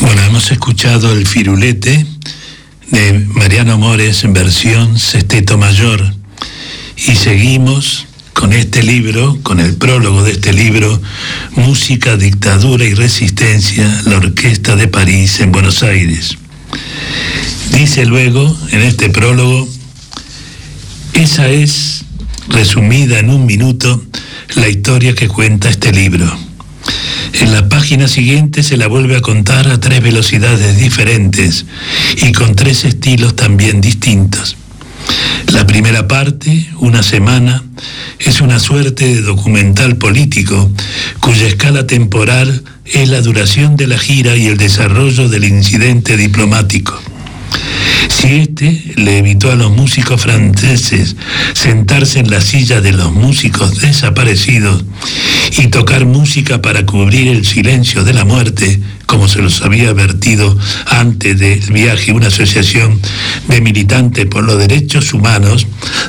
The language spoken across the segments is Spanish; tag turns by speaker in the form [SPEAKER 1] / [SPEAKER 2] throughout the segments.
[SPEAKER 1] Bueno, hemos escuchado El Firulete de Mariano Mores en versión Sesteto Mayor y seguimos con este libro, con el prólogo de este libro, Música, Dictadura y Resistencia, la Orquesta de París en Buenos Aires. Dice luego en este prólogo: esa es, resumida en un minuto, la historia que cuenta este libro. En la página siguiente se la vuelve a contar a 3 velocidades diferentes y con 3 estilos también distintos. La primera parte, una semana, es una suerte de documental político cuya escala temporal es la duración de la gira y el desarrollo del incidente diplomático. Si este le evitó a los músicos franceses sentarse en la silla de los músicos desaparecidos y tocar música para cubrir el silencio de la muerte, como se los había advertido antes del viaje una asociación de militantes por los derechos humanos,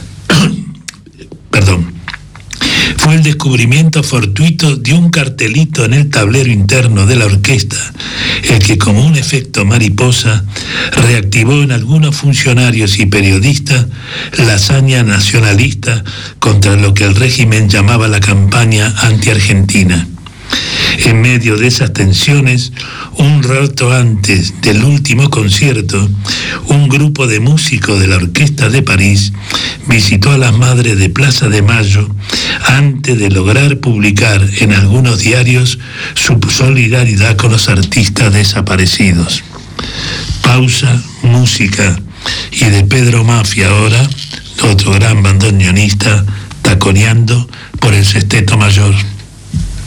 [SPEAKER 1] fue el descubrimiento fortuito de un cartelito en el tablero interno de la orquesta, el que, como un efecto mariposa, reactivó en algunos funcionarios y periodistas la hazaña nacionalista contra lo que el régimen llamaba la campaña anti-argentina. En medio de esas tensiones, un rato antes del último concierto, un grupo de músicos de la Orquesta de París visitó a las madres de Plaza de Mayo antes de lograr publicar en algunos diarios su solidaridad con los artistas desaparecidos. Pausa, música, y de Pedro Mafia ahora, otro gran bandoneonista, taconeando por el Sesteto Mayor.